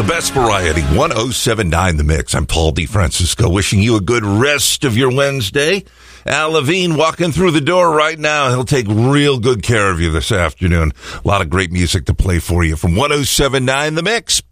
The best variety, 107.9 The Mix. I'm Paul DeFrancisco, wishing you a good rest of your Wednesday. Al Levine walking through the door right now. He'll take real good care of you this afternoon. A lot of great music to play for you from 107.9 The Mix.